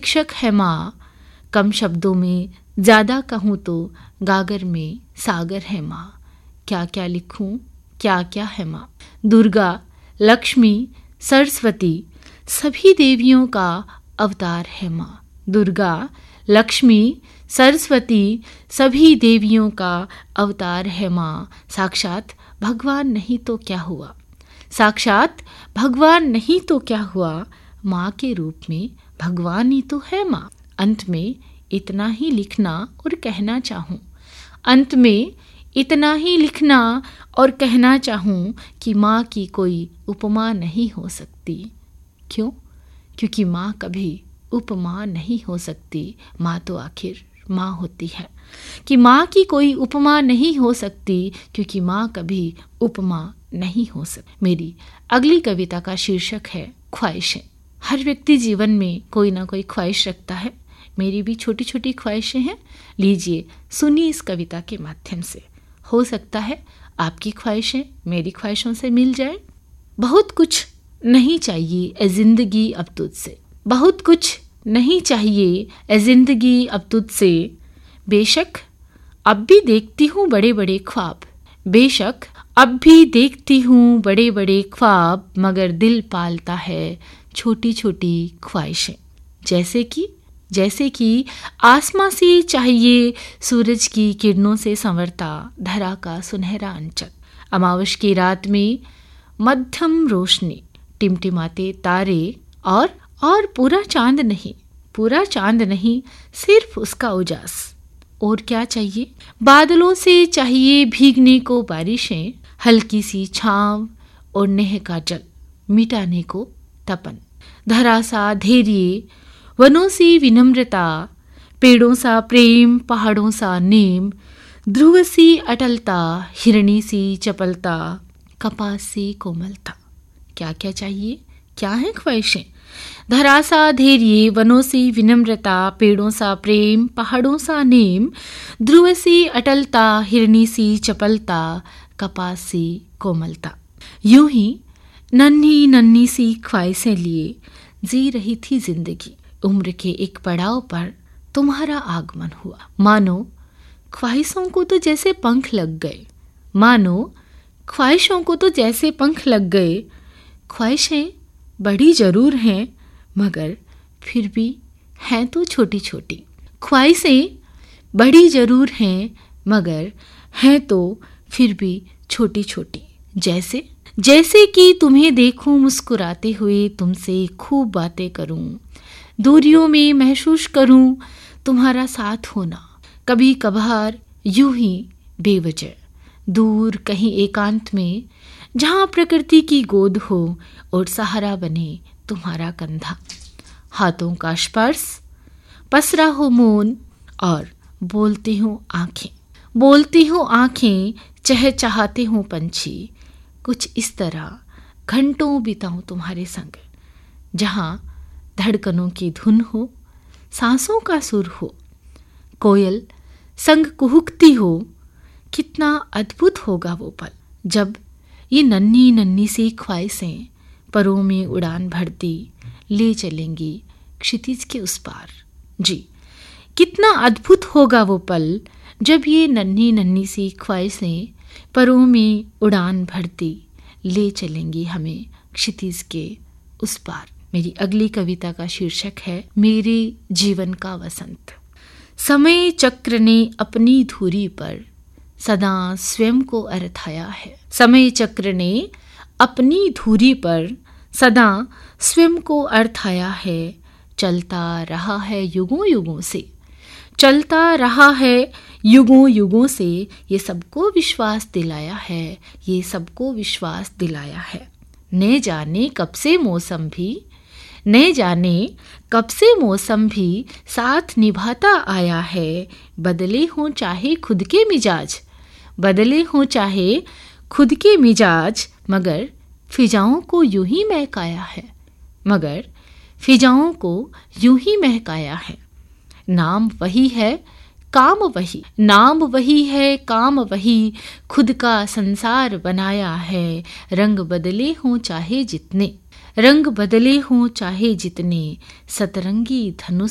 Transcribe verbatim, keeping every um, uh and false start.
शिक्षक है माँ, कम शब्दों में ज़्यादा कहूँ तो गागर में सागर है माँ। क्या क्या लिखूँ, क्या क्या है माँ। दुर्गा, लक्ष्मी, सरस्वती सभी देवियों का अवतार है माँ। दुर्गा, लक्ष्मी, सरस्वती सभी देवियों का अवतार है माँ। साक्षात भगवान नहीं तो क्या हुआ, साक्षात भगवान नहीं तो क्या हुआ, माँ के रूप में भगवान ही तो है माँ। अंत में इतना ही लिखना और कहना चाहूँ, अंत में इतना ही लिखना और कहना चाहूँ कि माँ की कोई उपमा नहीं हो सकती। क्यों? क्योंकि माँ कभी उपमा नहीं हो सकती। माँ तो आखिर माँ होती है। कि माँ की कोई उपमा नहीं हो सकती क्योंकि माँ कभी उपमा नहीं हो सकती। मेरी अगली कविता का शीर्षक है ख्वाहिशें। हर व्यक्ति जीवन में कोई ना कोई ख्वाहिश रखता है। मेरी भी छोटी छोटी ख्वाहिशें हैं। लीजिए, सुनिए इस कविता के माध्यम से। हो सकता है आपकी ख्वाहिशें मेरी ख्वाहिशों से मिल जाए। बहुत कुछ नहीं चाहिए ए जिंदगी अब तुझसे, बहुत कुछ नहीं चाहिए ए जिंदगी अब तुझसे। बेशक अब भी देखती हूँ बड़े बड़े ख्वाब, बेशक अब भी देखती हूँ बड़े बड़े ख्वाब, मगर दिल पालता है छोटी छोटी ख्वाहिशें। जैसे कि जैसे कि आसमां से चाहिए सूरज की किरणों से संवरता धरा का सुनहरा अंचल। अमावस की रात में मध्यम रोशनी, टिमटिमाते तारे और और पूरा चांद नहीं, पूरा चांद नहीं, सिर्फ उसका उजास। और क्या चाहिए? बादलों से चाहिए भीगने को बारिशें, हल्की सी छांव और नेह का जल, मिटाने को तपन। धरा सा धैर्य, वनों सी विनम्रता, पेड़ों सा प्रेम, पहाड़ों सा नेम, ध्रुव सी अटलता, हिरणी सी चपलता, कपास सी कोमलता। क्या क्या चाहिए? क्या है ख्वाहिशें? धरा सा धैर्य, वनों सी विनम्रता, पेड़ों सा प्रेम, पहाड़ों सा नेम, ध्रुव सी अटलता, हिरणी सी चपलता, कपास सी कोमलता। यूं ही नन्ही नन्ही सी ख्वाहिशें लिए जी रही थी जिंदगी। उम्र के एक पड़ाव पर तुम्हारा आगमन हुआ। मानो ख्वाहिशों को तो जैसे पंख लग गए, मानो ख्वाहिशों को तो जैसे पंख लग गए। ख्वाहिशें बड़ी जरूर हैं मगर फिर भी हैं तो छोटी छोटी। ख्वाहिशें बड़ी जरूर हैं मगर हैं तो फिर भी छोटी छोटी। जैसे जैसे कि तुम्हें देखूं मुस्कुराते हुए, तुमसे खूब बातें करूं, दूरियों में महसूस करूं तुम्हारा साथ होना। कभी कभार यूं ही बेवजह दूर कहीं एकांत में, जहां प्रकृति की गोद हो और सहारा बने तुम्हारा कंधा। हाथों का स्पर्श, पसरा हो मौन और बोलती हूँ आंखें, बोलती हूँ आंखें, चहचहाते हूँ पंछी। कुछ इस तरह घंटों बिताऊं तुम्हारे संग, जहां धड़कनों की धुन हो, सांसों का सुर हो, कोयल संग कुहुकती हो। कितना अद्भुत होगा वो पल जब ये नन्ही नन्ही सी ख्वाहिशें परों में उड़ान भरती ले चलेंगी क्षितिज के उस पार। जी, कितना अद्भुत होगा वो पल जब ये नन्ही नन्ही सी ख्वाहिशें परों में उड़ान भरती ले चलेंगी हमें क्षितिज के उस पार। मेरी अगली कविता का शीर्षक है मेरे जीवन का वसंत। समय चक्र ने अपनी धुरी पर सदा स्वयं को अर्थाया है। समय चक्र ने अपनी धुरी पर सदा स्वयं को अर्थाया है। चलता रहा है युगों युगों से, चलता रहा है युगों युगों से। ये सबको विश्वास दिलाया है, ये सबको विश्वास दिलाया है। न जाने कब से मौसम भी, न जाने कब से मौसम भी साथ निभाता आया है। बदले हों चाहे खुद के मिजाज, बदले हों चाहे खुद के मिजाज, मगर फिजाओं को यूं ही महकाया है, मगर फिजाओं को यूं ही महकाया है। नाम वही है काम वही, नाम वही है काम वही, खुद का संसार बनाया है। रंग बदले हों चाहे जितने, रंग बदले हों चाहे जितने, सतरंगी धनुष